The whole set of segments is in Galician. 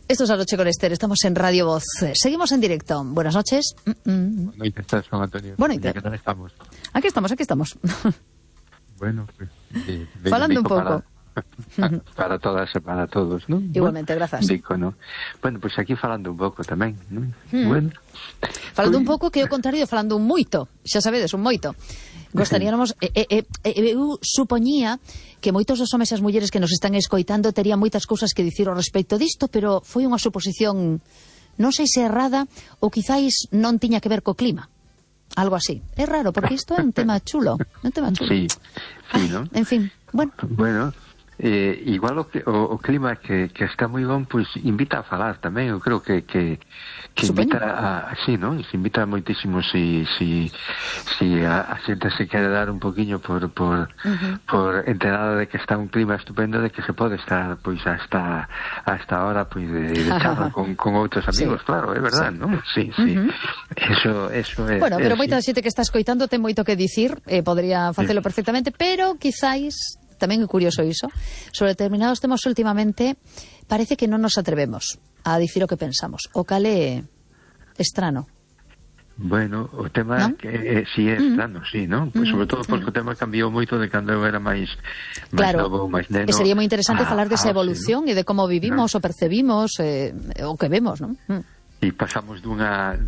Esto es La Noche con Esther, estamos en Radio Voz. Seguimos en directo. Buenas noches. Buenas noches, Juan Antonio. ¿Qué tal estamos? Aquí estamos. Bueno, pues... Falando un pouco. Para todas e para todos, ¿no? Igualmente, grazas. Dico, ¿no? Bueno, pues aquí falando un pouco tamén, ¿no? Bueno. Falando un pouco que é o contrario de falando un moito. Xa sabedes, un moito. Gostaríamos, eu supoñía que moitos dos homes e as mulleres que nos están escoitando terían moitas cousas que dicir ao respecto disto, pero foi unha suposición, non sei se errada ou quizáis non tiña que ver co clima. Algo así. É raro, porque isto é un tema chulo. Sí, ¿no? En fin, Bueno, igual o clima que está moi bon, pois invita a falar tamén. Eu creo que invita a... Sí, ¿no? Se invita moitísimo si a xente se quere dar un poquinho por enterada de que está un clima estupendo, de que se pode estar pois hasta hora pois de charla con outros amigos, sí. Claro, é verdad, sí. ¿No? Sí. Eso é... Bueno, pero moita xente que está escoitando ten moito que dicir, podría facelo perfectamente, pero quizáis... Tamén é curioso iso. Sobre determinados temas últimamente parece que non nos atrevemos a dicir o que pensamos. O cal é estrano. Bueno, o tema ¿no? Que si é estrano, sí, ¿no? Pues sobre todo porque o tema cambiou moito de cando eu era máis novo, máis neno. Sería moi interesante falar desa evolución, ¿no? E de como vivimos, o percebimos, o que vemos, ¿no? E pasamos dunha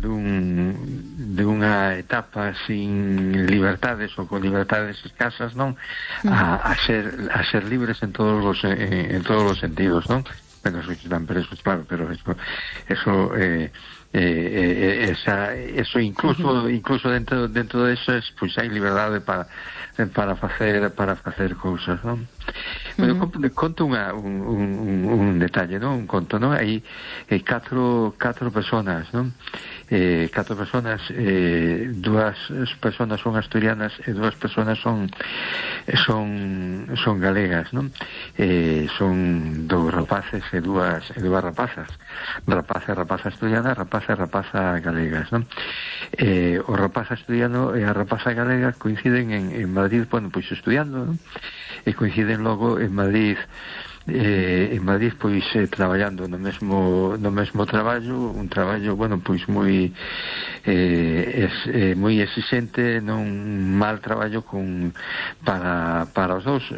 etapa sin libertades ou con libertades escasas, non? A ser libres en todos os sentidos, non? Bueno, eso están presos, claro, pero eso incluso dentro de eso pois hai liberdade para facer cousas, non? Bueno, conto un detalle, non? Un conto, non? Hai catro personas, non? Catro personas, dúas personas son asturianas e dúas personas son galegas, non? Son dous rapaces e dúas rapazas. Rapaza asturiana, rapaza galegas, non? O rapaz asturiano e a rapaza galega coinciden en Madrid, bueno, pois estudiando, non? E coinciden logo en Madrid pois traballando no mesmo traballo, un traballo, bueno, pois moi exixente, non mal traballo para os dous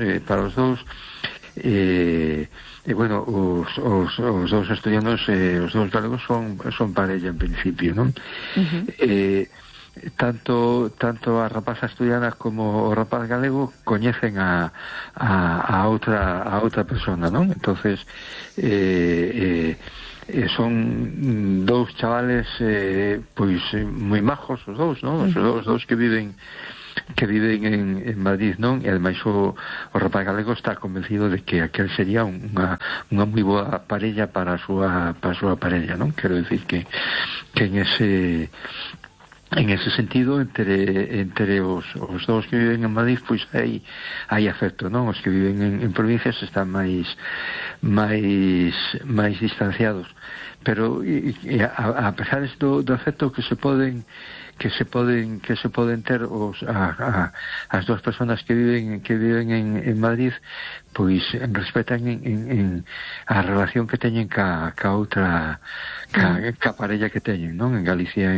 bueno, os dous asturianos os dous galegos son parella en principio, non? Tanto a rapaza asturiana como o rapaz galego coñecen a outra persona, non? Entonces son dous chavales pois moi majos os dous, non? Os dous que viven en Madrid, non? E ademais o rapaz galego está convencido de que aquel sería unha moi boa parella para a súa parella, non? Quero dicir que en ese sentido entre os dous que viven en Madrid pois hai afecto, non? Os que viven en provincias están máis distanciados, pero a pesar do afecto que se poden ter as dúas persoas que viven en Madrid, pois respetan en a relación que teñen ca outra ca parella que teñen, non? En Galicia,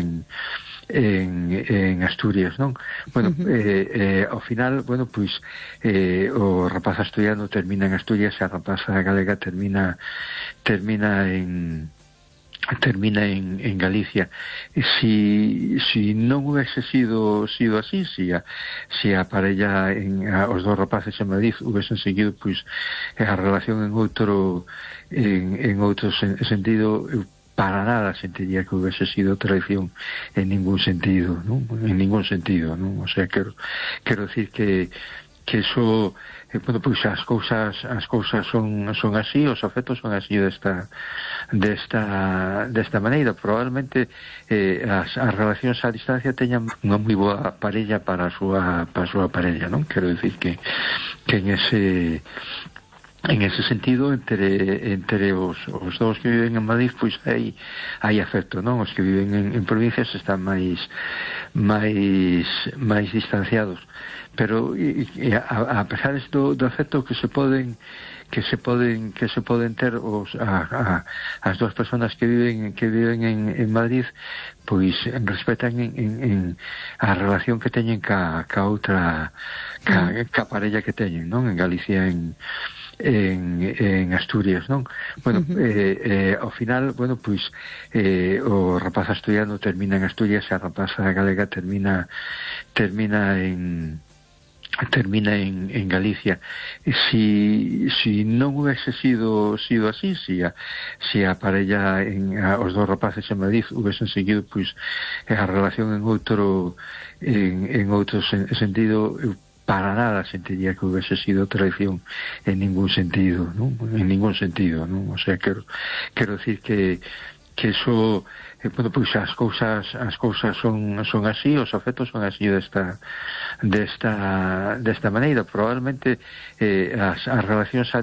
en Asturias, non? Bueno, ao final, bueno, pois o rapaz asturiano termina en Asturias e a rapaza galega termina en Galicia. Si non hubiese sido así, si a parella os dous rapaces en Madrid hubiesen seguido pois a relación en outro sentido, para nada sentiría que hubiese sido traición en ningún sentido, ¿no? En ningún sentido, ¿no? O sea, quero decir que eso, bueno, pois as cousas son así, os afectos son así desta maneira. Probablemente as relacións a distancia teñan unha moi boa parella para a súa parella, non? Quero dicir que en ese sentido entre os dous que viven en Madrid pois hai afecto, non? Os que viven en provincias están máis máis distanciados, pero a pesar do efecto que se poden ter as dúas persoas que viven en Madrid, pois respetan en a relación que teñen ca outra ca parella que teñen, non? En Galicia, en Asturias, non? Bueno, ao final, bueno, pois o rapaz asturiano termina en Asturias e a rapaza galega termina en Galicia. Si non hubiese sido así, si a parella os dos rapaces en Madrid hubiesen seguido pois a relación en outro sentido, para nada sentiría que hubiese sido traición en ningún sentido, ¿no? En ningún sentido, ¿no? O sea, quero decir que eso, bueno, pois as cousas son así, os afectos son así desta maneira. Probablemente as relacións